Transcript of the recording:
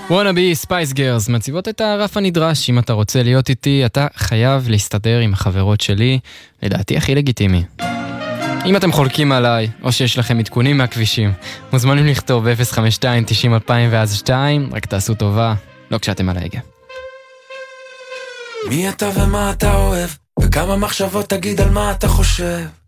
וואנה בי ספייס גרס מציבות את הרף הנדרש. אם אתה רוצה להיות איתי, אתה חייב להסתדר עם החברות שלי, לדעתי הכי לגיטימי. אם אתם חולקים עליי, או שיש לכם עדכונים מהכבישים, מוזמנים לכתוב ב-052-90-2000 ואז 2, רק תעשו טובה, לא כשאתם על ההגה. מי אתה ומה אתה אוהב, וכמה מחשבות תגיד על מה אתה חושב.